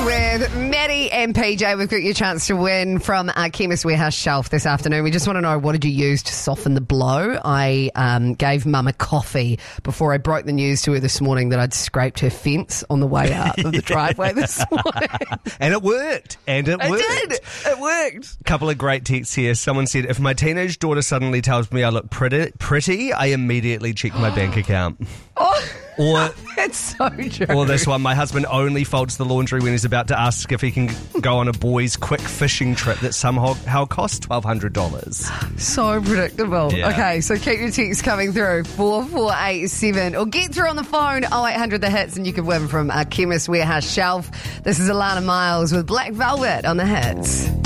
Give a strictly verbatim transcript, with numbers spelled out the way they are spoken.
with Maddie and P J. We've got your chance to win from our Chemist Warehouse shelf this afternoon. We just want to know, what did you use to soften the blow? I um, gave Mum a coffee before I broke the news to her this morning that I'd scraped her fence on the way out of the driveway this morning. And it worked. And it, it worked. It did. It worked. A couple of great texts here. Someone said, if my teenage daughter suddenly tells me I look pretty, pretty I immediately check my bank account. Oh, Or, that's so true. or this one, my husband only folds the laundry when he's about to ask if he can go on a boys' quick fishing trip that somehow costs twelve hundred dollars. So predictable. Yeah. Okay, so keep your texts coming through, four four eight seven, or get through on the phone, oh eight hundred the hits, and you can win from our Chemist Warehouse shelf. This is Alana Miles with Black Velvet on the hits.